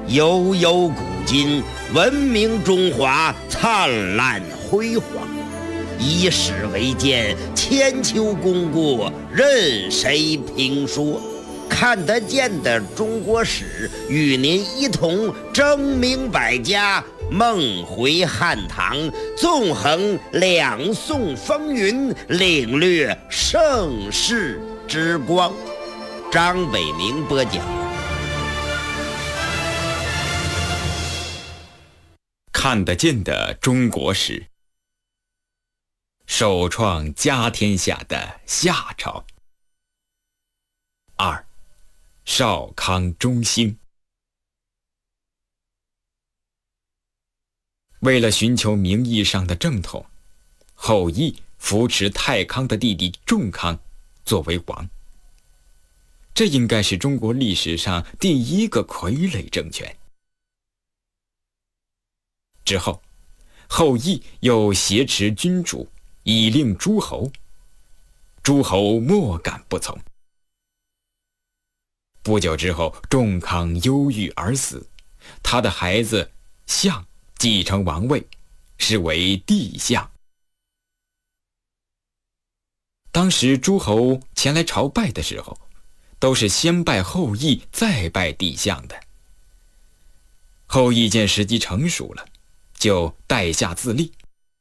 悠悠古今，文明中华灿烂辉煌。以史为鉴，千秋功过任谁评说。看得见的中国史，与您一同争明百家，梦回汉唐，纵横两宋风云，领略盛世之光。张伟明播讲。 看得见的中国史，首创家天下的夏朝。2. 少康中兴。为了寻求名义上的正统，后羿扶持太康的弟弟仲康作为王。这应该是中国历史上第一个傀儡政权。之后，后羿又挟持君主，以令诸侯，诸侯莫敢不从。不久之后，仲康忧郁而死，他的孩子相继承王位，是为帝相。当时诸侯前来朝拜的时候，都是先拜后羿，再拜帝相的。后羿见时机成熟了，就代下自立。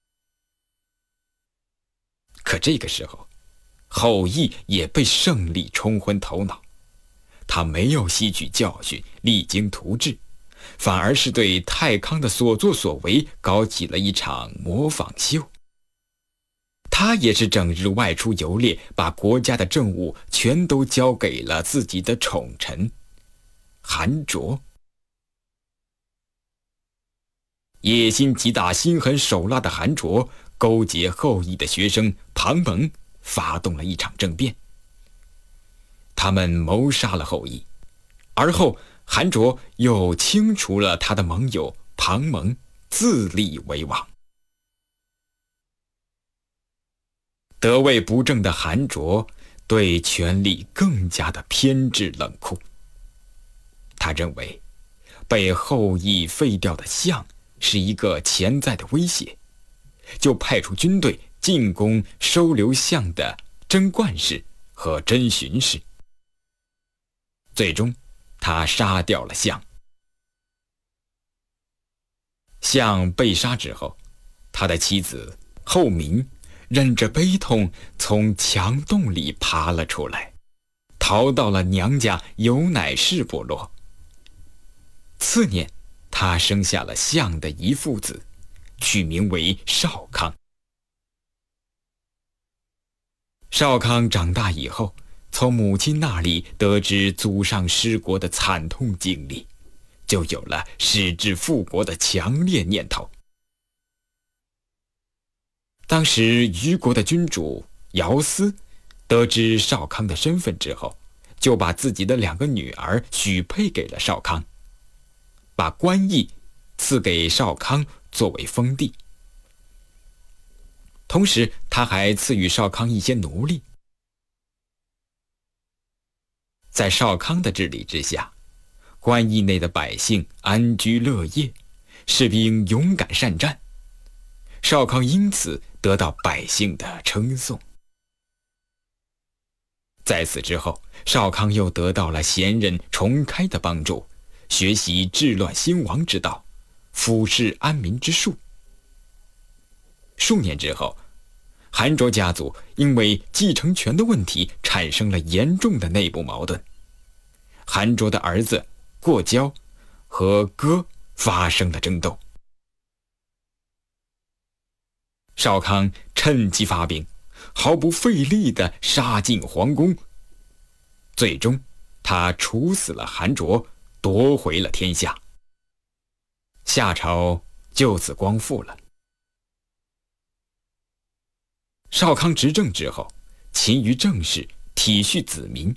可这个时候，后羿也被胜利冲昏头脑，他没有吸取教训，励精图治，反而是对太康的所作所为搞起了一场模仿秀。他也是整日外出游猎，把国家的政务全都交给了自己的宠臣韩卓。野心极大、心狠手辣的韩卓勾结后羿的学生庞蒙，发动了一场政变。他们谋杀了后羿，而后韩卓又清除了他的盟友庞蒙，自立为王。得位不正的韩卓对权力更加的偏执冷酷。他认为被后羿废掉的相是一个潜在的威胁，就派出军队进攻收留相的甄冠氏和甄荀氏。最终他杀掉了相。相被杀之后，他的妻子后明忍着悲痛从墙洞里爬了出来，逃到了娘家有乃氏部落。次年，他生下了相的一父子，取名为少康。少康长大以后，从母亲那里得知祖上失国的惨痛经历，就有了矢志复国的强烈念头。当时虞国的君主姚思得知少康的身份之后，就把自己的2个女儿许配给了少康，把官邑赐给少康作为封地。同时他还赐予少康一些奴隶。在少康的治理之下，官邑内的百姓安居乐业，士兵勇敢善战，少康因此得到百姓的称颂。在此之后，少康又得到了贤人重开的帮助，学习治乱兴亡之道，俯视安民之术。数年之后，韩卓家族因为继承权的问题产生了严重的内部矛盾，韩卓的儿子过交和哥发生了争斗。少康趁机发兵，毫不费力地杀进皇宫。最终他处死了韩卓，夺回了天下。夏朝就此光复了。少康执政之后，勤于政事，体恤子民，